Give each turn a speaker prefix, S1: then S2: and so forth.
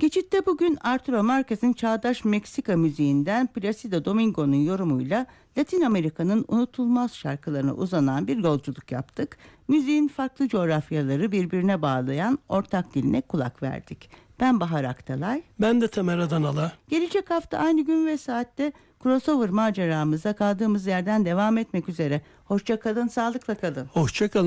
S1: Geçitte bugün Arturo Márquez'in çağdaş Meksika müziğinden Plácido Domingo'nun yorumuyla Latin Amerika'nın unutulmaz şarkılarına uzanan bir yolculuk yaptık. Müziğin farklı coğrafyaları birbirine bağlayan ortak diline kulak verdik. Ben Bahar Aktalay.
S2: Ben de Tamer Adanalı.
S1: Gelecek hafta aynı gün ve saatte crossover maceramıza kaldığımız yerden devam etmek üzere. Hoşça kalın, sağlıkla kalın.
S2: Hoşça kalın.